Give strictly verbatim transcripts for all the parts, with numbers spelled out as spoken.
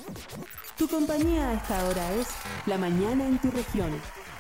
Tu compañía a esta hora es La Mañana en tu Región.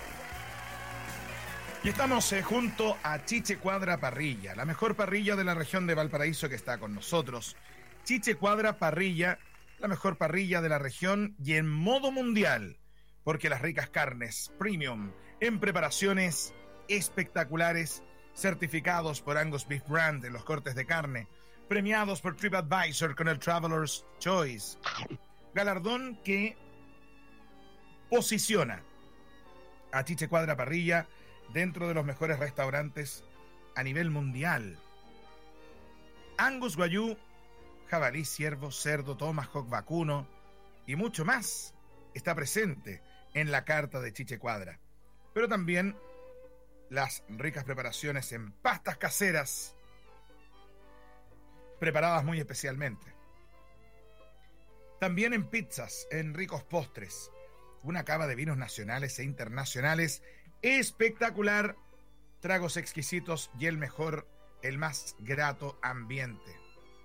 Y estamos eh, junto a Chiche Cuadra Parrilla, la mejor parrilla de la región de Valparaíso que está con nosotros. Chiche Cuadra Parrilla, la mejor parrilla de la región y en modo mundial, porque las ricas carnes premium en preparaciones espectaculares, certificados por Angus Beef Brand en los cortes de carne, premiados por TripAdvisor con el Traveler's Choice, galardón que posiciona a Chiche Cuadra Parrilla dentro de los mejores restaurantes a nivel mundial. Angus Wagyu, jabalí, ciervo, cerdo, tomahawk, vacuno y mucho más está presente en la carta de Chiche Cuadra. Pero también las ricas preparaciones en pastas caseras, preparadas muy especialmente. También en pizzas, en ricos postres, una cava de vinos nacionales e internacionales espectacular, tragos exquisitos y el mejor, el más grato ambiente.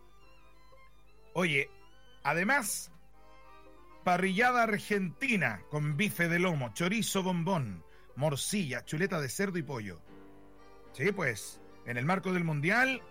Oye, además, parrillada argentina con bife de lomo, chorizo bombón, morcilla, chuleta de cerdo y pollo. Sí, pues, en el marco del mundial,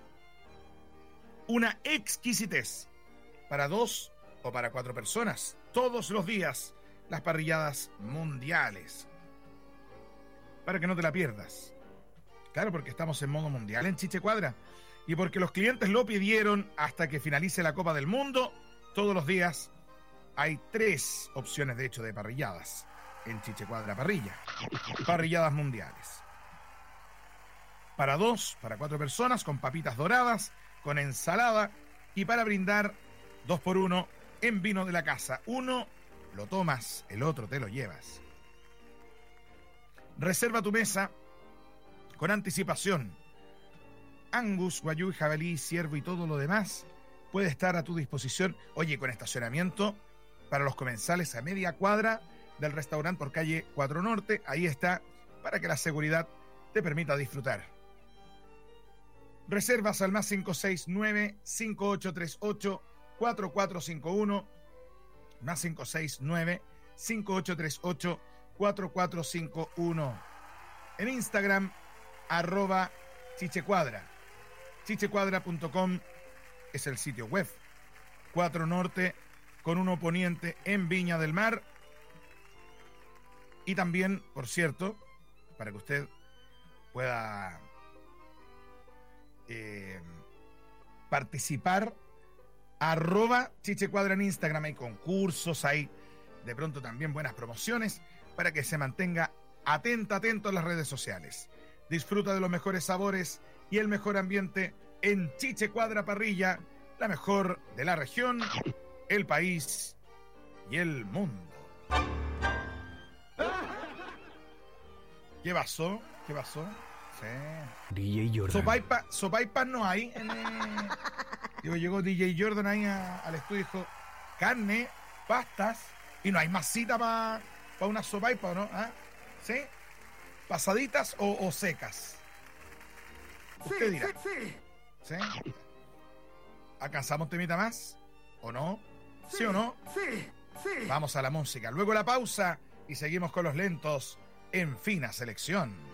una exquisitez para dos o para cuatro personas. Todos los días, las parrilladas mundiales. Para que no te la pierdas. Claro, porque estamos en modo mundial en Chiche Cuadra. Y porque los clientes lo pidieron hasta que finalice la Copa del Mundo, todos los días hay tres opciones, de hecho, de parrilladas en Chiche Cuadra Parrilla. Parrilladas mundiales. Para dos, para cuatro personas, con papitas doradas, con ensalada, y para brindar, dos por uno, en vino de la casa. Uno lo tomas, el otro te lo llevas. Reserva tu mesa con anticipación. Angus, Wagyu, jabalí, ciervo y todo lo demás puede estar a tu disposición. Oye, con estacionamiento para los comensales a media cuadra del restaurante por calle cuatro Norte. Ahí está, para que la seguridad te permita disfrutar. Reservas al más cinco seis nueve, cinco ocho tres ocho, cuatro cuatro cinco uno, más cinco seis nueve, cinco ocho tres ocho, cuatro cuatro cinco uno. En Instagram, arroba chichecuadra. chichecuadra punto com es el sitio web. cuatro Norte con un poniente en Viña del Mar. Y también, por cierto, para que usted pueda eh, participar, arroba chichecuadra en Instagram. Hay concursos, hay de pronto también buenas promociones para que se mantenga atenta, atento a las redes sociales. Disfruta de los mejores sabores y el mejor ambiente en Chiche Cuadra Parrilla, la mejor de la región, el país y el mundo. ¿Qué pasó? ¿Qué pasó? Sí. D J Jordan. Sopaipa, sopaipa no hay. En el... Digo, llegó D J Jordan ahí a, al estudio y dijo, carne, pastas, y no hay masita para pa una sopaipa, ¿no? ¿Ah? ¿Sí? ¿Pasaditas o, o secas? Usted dirá. Sí, sí, sí. ¿Sí? ¿Alcanzamos temita más? ¿O no? ¿Sí, ¿Sí o no? Sí, sí. Vamos a la música. Luego la pausa y seguimos con los lentos en fina selección.